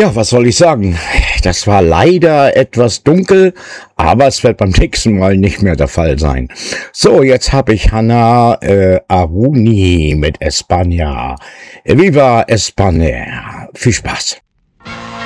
Ja, was soll ich sagen? Das war leider etwas dunkel, aber es wird beim nächsten Mal nicht mehr der Fall sein. So, jetzt habe ich Hannah Aruni mit España. Viva España. Viel Spaß.